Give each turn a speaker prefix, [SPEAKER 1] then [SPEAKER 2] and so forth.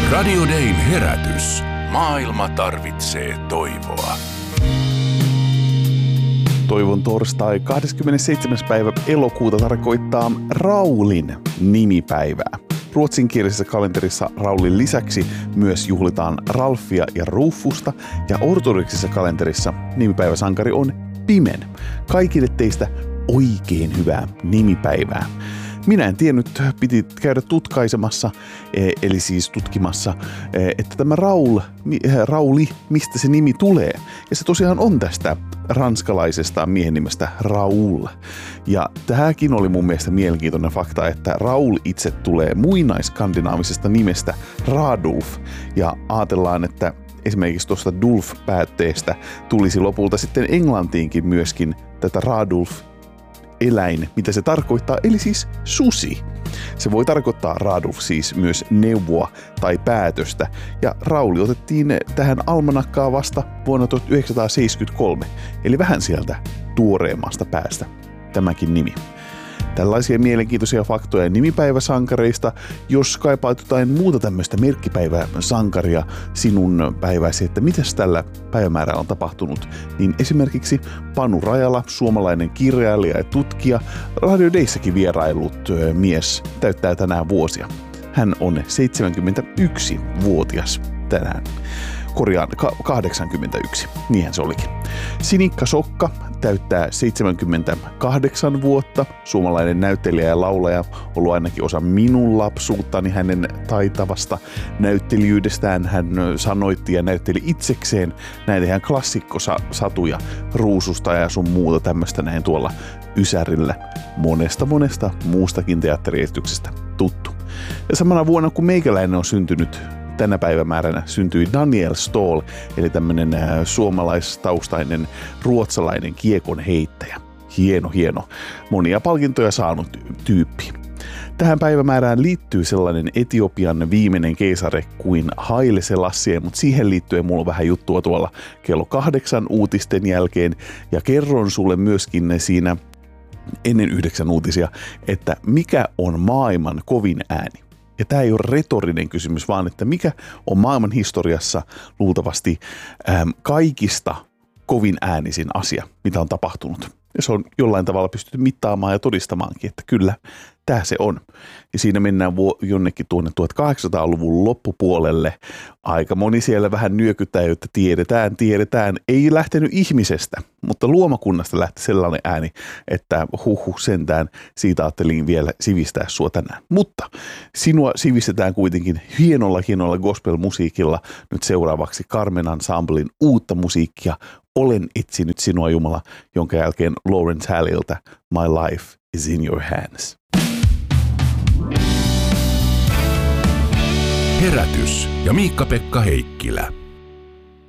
[SPEAKER 1] Radio Dayn herätys. Maailma tarvitsee toivoa.
[SPEAKER 2] Toivon torstai 27. päivä elokuuta tarkoittaa Raulin nimipäivää. Ruotsinkielisessä kalenterissa Raulin lisäksi myös juhlitaan Ralfia ja Rufusta, ja ortodoksisessa kalenterissa nimipäiväsankari on Pimen. Kaikille teistä oikein hyvää nimipäivää. Minä en tiennyt, piti käydä tutkaisemassa, eli siis tutkimassa, että tämä Rauli, mistä se nimi tulee. Ja se tosiaan on tästä ranskalaisesta miehen nimestä Raoul. Ja tämäkin oli mun mielestä mielenkiintoinen fakta, että Raoul itse tulee muinaiskandinaavisesta nimestä Radulf. Ja ajatellaan, että esimerkiksi tuosta Dulf-päätteestä tulisi lopulta sitten Englantiinkin myöskin tätä Radulf eläin, mitä se tarkoittaa, eli siis susi. Se voi tarkoittaa Radulf siis myös neuvoa tai päätöstä, ja Rauli otettiin tähän almanakkaan vasta vuonna 1973, eli vähän sieltä tuoreemmasta päästä tämäkin nimi. Tällaisia mielenkiintoisia faktoja nimipäiväsankareista. Jos kaipaat jotain muuta tämmöistä merkkipäiväsankaria sinun päiväsi, että mitäs tällä päivämäärällä on tapahtunut, niin esimerkiksi Panu Rajala, suomalainen kirjailija ja tutkija, Radio Dayssäkin vieraillut mies, täyttää tänään vuosia. Hän on 71-vuotias tänään. Korjaan, 81. Niinhän se olikin. Sinikka Sokka täyttää 78 vuotta. Suomalainen näyttelijä ja laulaja, ollut ainakin osa minun lapsuuttani hänen taitavasta näyttelijöydestään. Hän sanoitti ja näytteli itsekseen näitä ihan klassikkosatuja Ruususta ja sun muuta tämmöistä näin tuolla Ysärillä. Monesta muustakin teatteriesityksestä tuttu. Ja samana vuonna kun meikäläinen on syntynyt, tänä päivämääränä syntyi Daniel Ståhl, eli tämmöinen suomalaistaustainen ruotsalainen kiekon heittäjä. Hieno. Monia palkintoja saanut tyyppi. Tähän päivämäärään liittyy sellainen Etiopian viimeinen keisari kuin Haile Selassie, mutta siihen liittyen mulla on vähän juttua tuolla kello 8 uutisten jälkeen, ja kerron sulle myöskin siinä ennen 9 uutisia, että mikä on maailman kovin ääni. Ja tämä ei ole retorinen kysymys, vaan että mikä on maailman historiassa luultavasti kaikista kovin äänisin asia, mitä on tapahtunut. Ja se on jollain tavalla pystytty mittaamaan ja todistamaankin, että kyllä, tämä se on. Ja siinä mennään jonnekin tuonne 1800-luvun loppupuolelle. Aika moni siellä vähän nyökyttää, että tiedetään. Ei lähtenyt ihmisestä, mutta luomakunnasta lähti sellainen ääni, että sentään, siitä ajattelin vielä sivistää sua tänään. Mutta sinua sivistetään kuitenkin hienolla gospel-musiikilla nyt seuraavaksi Carmen Ensemblen uutta musiikkia. Olen etsinyt sinua, Jumala, jonka jälkeen Lawrence Hallilta My Life is in Your Hands.
[SPEAKER 1] Herätys ja Miikka-Pekka Heikkilä.